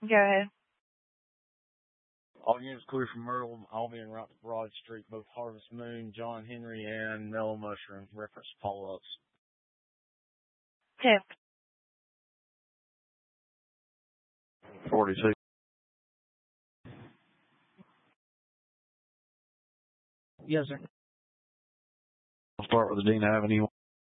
Go ahead. All units clear from Myrtle. I'll be en route to Broad Street, both Harvest Moon, John Henry, and Mellow Mushroom. Reference follow-ups. Okay. 42. Yes, sir. I'll start with the Dean Avenue.